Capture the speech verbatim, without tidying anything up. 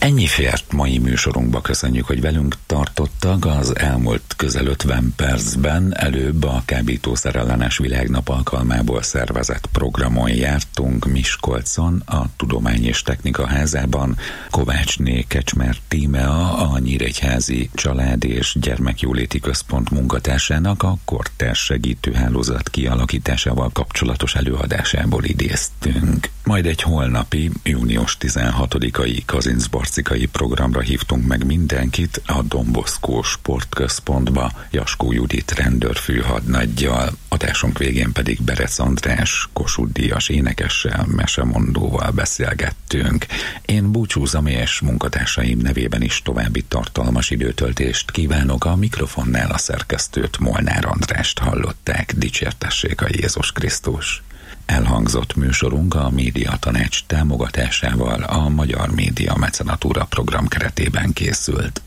Ennyi fért mai műsorunkba, köszönjük, hogy velünk tartottak. Az elmúlt közel ötven percben előbb a kábítószerellenes világnap alkalmából szervezett programon jártunk Miskolcon, a Tudomány és Technika Házában. Kovácsné Kecsmer Tímea, a Nyíregyházi Család és Gyermekjóléti Központ munkatársának a kortárs segítőhálózat kialakításával kapcsolatos előadásából idéztünk. Majd egy holnapi, június tizenhatodikai Kazincbarcikai programra hívtunk meg mindenkit a Don Bosco Sportközpontba, Jaskó Judit rendőrfőhadnaggyal. Adásunk végén pedig Berec András Kossuth-díjas énekessel, mesemondóval beszélgettünk. Én búcsúzom, és munkatársaim nevében is további tartalmas időtöltést kívánok. A mikrofonnál a szerkesztőt, Molnár Andrást hallották. Dicsértessék a Jézus Krisztus! Elhangzott műsorunk a Médiatanács támogatásával a Magyar Média Mecenatúra program keretében készült.